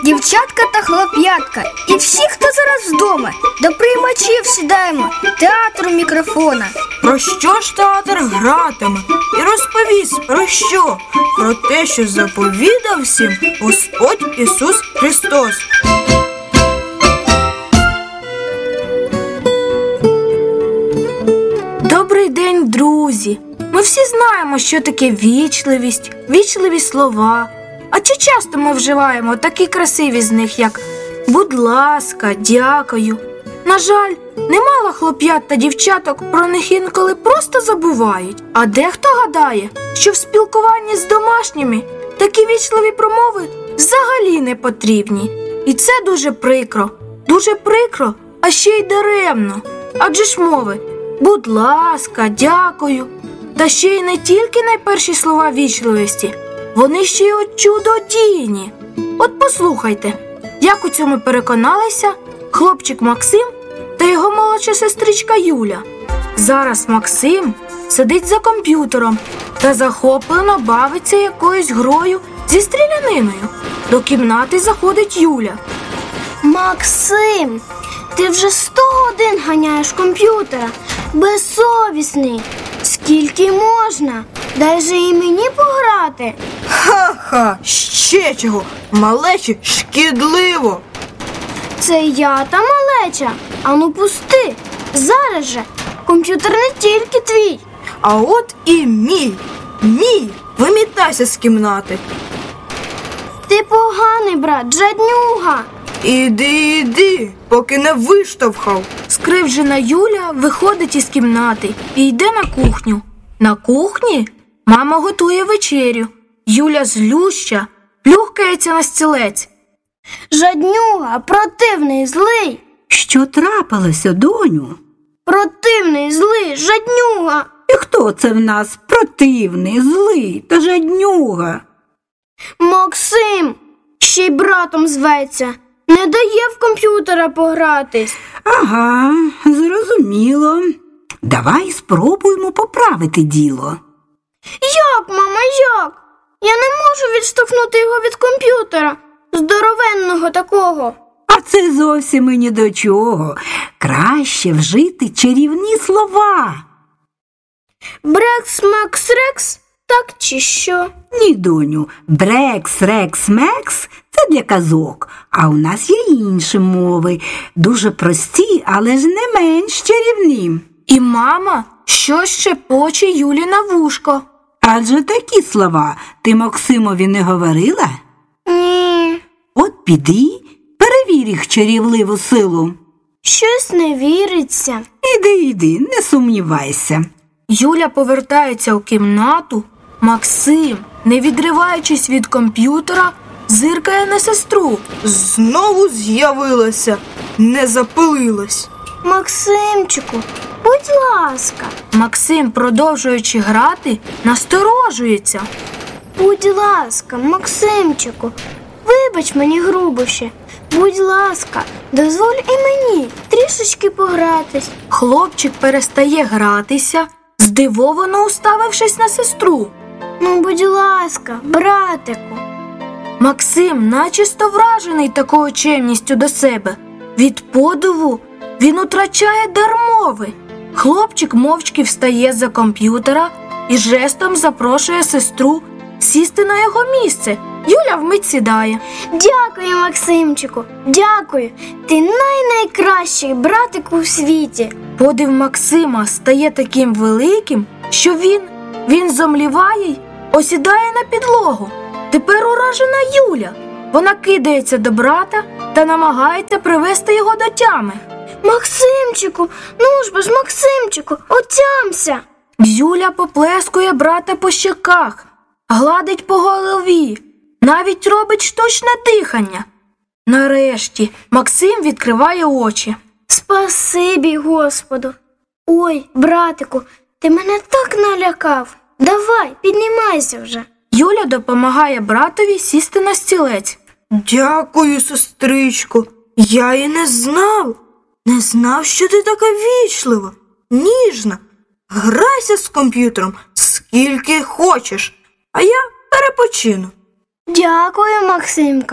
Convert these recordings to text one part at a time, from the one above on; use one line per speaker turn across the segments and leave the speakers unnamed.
дівчатка та хлоп'ятка і всі, хто зараз вдома, до приймачів сідаємо, театр у мікрофона.
Про що ж театр гратиме? І розповість про що? Про те, що заповідав всім Господь Ісус Христос.
Добрий день, друзі! Ми всі знаємо, що таке вічливість, вічливі слова. А чи часто ми вживаємо такі красиві з них, як «будь ласка», «дякую»? На жаль, немало хлоп'ят та дівчаток про них інколи просто забувають. А дехто гадає, що в спілкуванні з домашніми такі вічливі промови взагалі не потрібні. І це дуже прикро, а ще й даремно. Адже ж мови «будь ласка», «дякую», та ще й не тільки найперші слова вічливості, вони ще й чудодійні. От послухайте, як у цьому переконалися хлопчик Максим та його молодша сестричка Юля. Зараз Максим сидить за комп'ютером та захоплено бавиться якоюсь грою зі стріляниною. До кімнати заходить Юля.
Максим, ти вже 100 годин ганяєш комп'ютера. Безсовісний. Скільки можна? Дай же і мені пограти.
Ха-ха, ще чого, малечі шкідливо.
Це я та малеча. Ану пусти. Зараз же. Комп'ютер не тільки твій.
А от і мій. Вимітайся з кімнати.
Ти поганий брат, жаднюга.
Іди, поки не виштовхав.
Скривджена Юля виходить із кімнати і йде на кухню. На кухні мама готує вечерю. Юля злюща, плюхкається на стілець.
Жаднюга, противний, злий.
Що трапилося, доню?
Противний, злий, жаднюга.
І хто це в нас противний, злий та жаднюга?
Максим, ще й братом зветься. Не дає в комп'ютера погратись.
Ага, зрозуміло. Давай спробуємо поправити діло.
Як, мама, як? Я не можу відштовхнути його від комп'ютера. Здоровенного такого.
А це зовсім і ні до чого. Краще вжити чарівні слова.
Брекс, Макс, Рекс? Так чи що?
Ні, доню, брекс, рекс, мекс – це для казок, а у нас є інші мови, дуже прості, але ж не менш чарівні.
І мама щось шепоче Юлі на вушко.
Адже такі слова ти Максимові не говорила?
Ні.
От піди, перевір їх чарівливу силу.
Щось не віриться.
Іди, не сумнівайся.
Юля повертається у кімнату. Максим, не відриваючись від комп'ютера, зиркає на сестру.
Знову з'явилася, не запилилась.
Максимчику, будь ласка.
Максим, продовжуючи грати, насторожується.
Будь ласка, Максимчику, вибач мені грубоше. Будь ласка, дозволь і мені трішечки погратись.
Хлопчик перестає гратися, здивовано уставившись на сестру.
Ну, будь ласка, братику.
Максим начисто вражений такою чемністю до себе. Від подиву він утрачає дар мови. Хлопчик мовчки встає з-за комп'ютера і жестом запрошує сестру сісти на його місце. Юля вмить сідає.
Дякую, Максимчику, дякую. Ти найкращий братик у світі.
Подив Максима стає таким великим, що він зомліває й осідає на підлогу. Тепер уражена Юля. Вона кидається до брата та намагається привести його до тями.
Максимчику, ну ж Максимчику, отямся.
Юля поплескує брата по щеках, гладить по голові, навіть робить штучне дихання. Нарешті Максим відкриває очі.
Спасибі, Господу. Ой, братику, ти мене так налякав. Давай, піднімайся вже.
Юля допомагає братові сісти на стілець.
Дякую, сестричко. Я і не знав. Не знав, що ти така вічлива, ніжна. Грайся з комп'ютером скільки хочеш, а я перепочину.
Дякую, Максимка.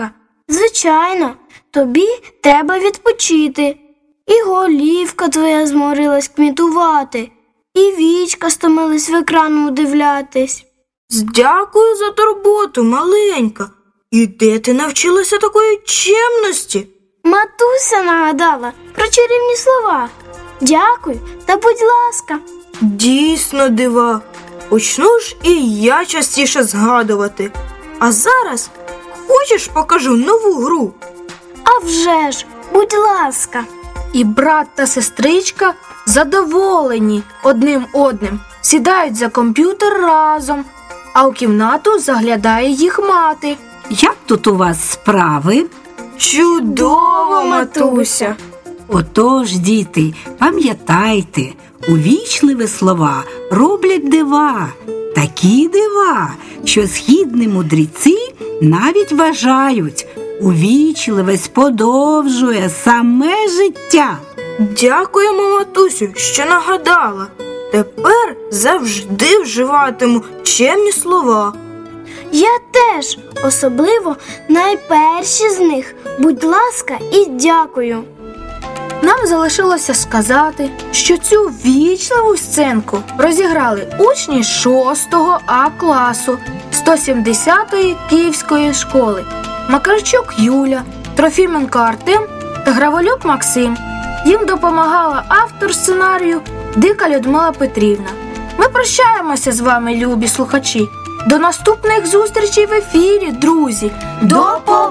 Звичайно, тобі треба відпочити. І голівка твоя зморилась кмітувати, і вічка стомилась в екран удивлятись.
Дякую за турботу, маленька. І де ти навчилася такої чемності?
Матуся нагадала про чарівні слова. Дякую та будь ласка.
Дійсно дива. Почну ж і я частіше згадувати. А зараз хочеш покажу нову гру?
А вже ж, будь ласка.
І брат та сестричка задоволені одним одним, сідають за комп'ютер разом, а у кімнату заглядає їх мати.
Як тут у вас справи?
Чудово, матуся.
Отож, діти, пам'ятайте, увічливі слова роблять дива, такі дива, що східні мудреці навіть вважають, увічливість подовжує саме життя.
Дякуємо, матусю, що нагадала. Тепер завжди вживатиму чемні слова.
Я теж, особливо найперші з них. Будь ласка і дякую.
Нам залишилося сказати, що цю ввічливу сценку розіграли учні 6 А класу 170-ї Київської школи Макарчук Юля, Трофіменко Артем та Граволюк Максим. Їм допомагала автор сценарію Дика Людмила Петрівна. Ми прощаємося з вами, любі слухачі. До наступних зустрічей в ефірі, друзі! До побачення!